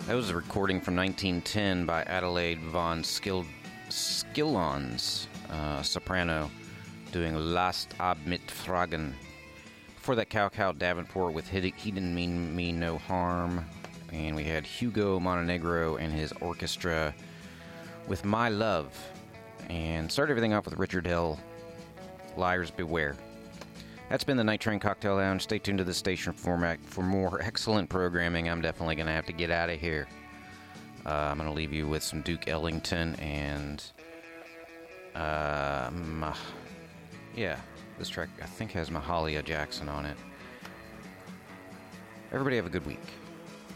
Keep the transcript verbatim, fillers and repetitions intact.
That was a recording from nineteen ten by Adelaide von Skil- Skillons, uh, soprano, doing Last Abend Fragen. Before that, Cow Cow Davenport with He Didn't Mean Me No Harm. And we had Hugo Montenegro and his orchestra with My Love. And started everything off with Richard Hell, Liars Beware. That's been the Night Train Cocktail Lounge. Stay tuned to the station format for more excellent programming. I'm definitely going to have to get out of here. Uh, I'm going to leave you with some Duke Ellington and... Uh, Mah- yeah, this track I think has Mahalia Jackson on it. Everybody have a good week.